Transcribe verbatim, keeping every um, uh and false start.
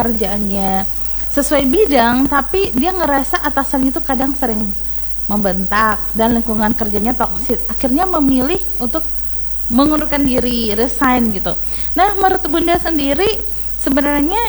kerjaannya sesuai bidang, tapi dia ngerasa atasannya itu kadang sering membentak dan lingkungan kerjanya toksik, akhirnya memilih untuk mengundurkan diri, resign gitu. Nah, menurut Bunda sendiri sebenarnya